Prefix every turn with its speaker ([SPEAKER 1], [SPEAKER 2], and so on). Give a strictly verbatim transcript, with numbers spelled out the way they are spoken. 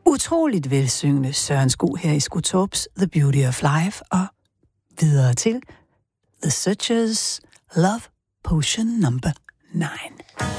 [SPEAKER 1] utroligt velsyngende Søren Sko her i Skutorps The Beauty of Life, og videre til The Searchers' Love Potion number nine.